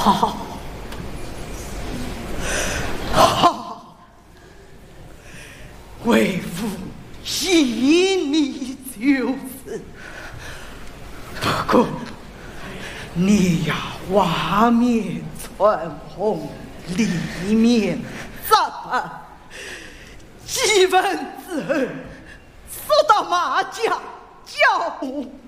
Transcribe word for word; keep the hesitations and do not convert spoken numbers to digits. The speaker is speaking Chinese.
好，好，为父依你就是。不过，你要瓦面穿红，里面杂白，几文之后，说到马家叫我。